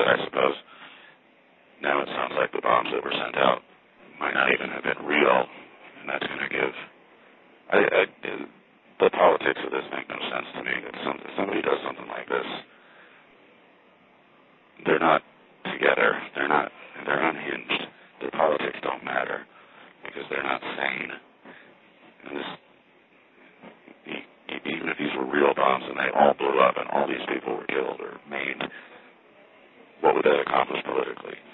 but I suppose now it sounds like the bombs that were sent out might not even have been real, and that's going to give... the politics of this make no sense to me. If somebody does something like this, they're not together. They're unhinged. Their politics don't matter because they're not sane. And even if these were real bombs and they all blew up and all these people were killed or maimed, what would that accomplish politically?